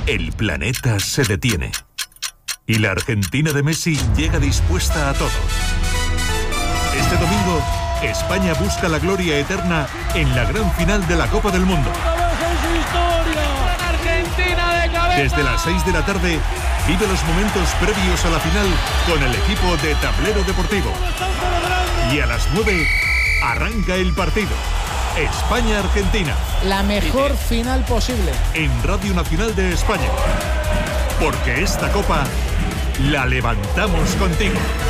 el planeta se detiene. Y la Argentina de Messi llega dispuesta a todo. Este domingo, España busca la gloria eterna en la gran final de la Copa del Mundo. Desde las 6 de la tarde, vive los momentos previos a la final con el equipo de Tablero Deportivo. Y a las 9, arranca el partido. España-Argentina. La mejor final posible. En Radio Nacional de España. Porque esta copa la levantamos contigo.